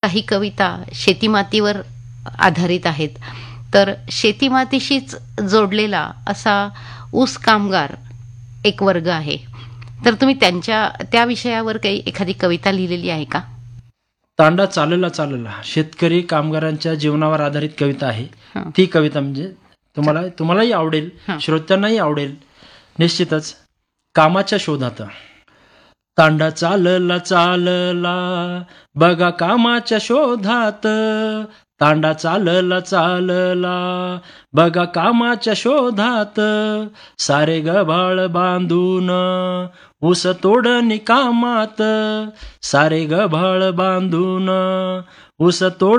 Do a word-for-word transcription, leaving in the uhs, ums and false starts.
काही कविता शेतीमातीवर आधारित आहेत. तर शेतीमातीशीच जोडलेला असा ऊस कामगार एक वर्ग आहे. तर तुम्ही त्यांच्या त्या विषयावर काही एखादी कविता लिहिलेली आहे का? तांडा चालला चालला शेतकरी कामगारांच्या जीवनावर आधारित कविता आहे. हं. ती कविता म्हणजे तुम्हाला तुम्हालाही आवडेल, हं. श्रोत्यांनाही आवडेल निश्चितच. कामाच्या शोधात. तांडा चालला चालला बघा कामाच्या शोधात, तांडा चालला चालला बघा कामाच्या शोधात, सारे गबाळ बांधून ऊस तोडणी कामात, सारे गबाळ बांधून ऊस तोड